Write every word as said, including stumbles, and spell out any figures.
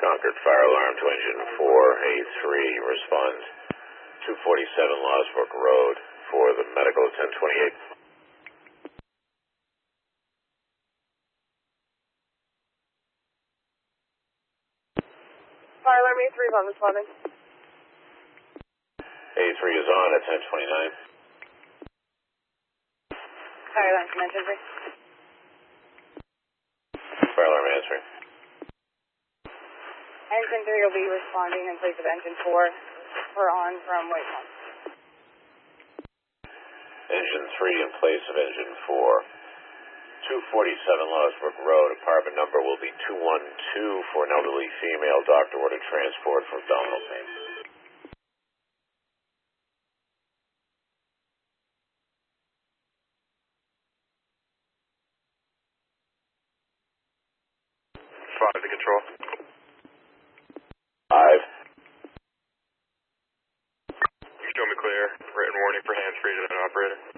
Concord, fire alarm to engine four A three, respond two forty-seven Losbrook Road for the medical at ten twenty-eight. Fire alarm A three is on responding. A three is on at ten twenty-nine. Fire alarm from engine three. Fire alarm answering. Engine three will be responding in place of engine four. We're on from Whitehall. Engine three in place of engine four. two forty-seven Losbrook Road, apartment number will be two one two for an elderly female, doctor ordered transport for abdominal pain. Five to control. Five. You show me clear. Written warning for hands free to an operator.